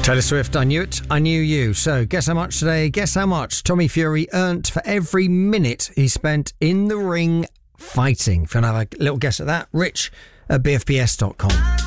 Taylor Swift, I Knew It, I Knew You. So, guess how much today? Guess how much Tommy Fury earned for every minute he spent in the ring fighting. If you want to have a little guess at that, rich at bfbs.com.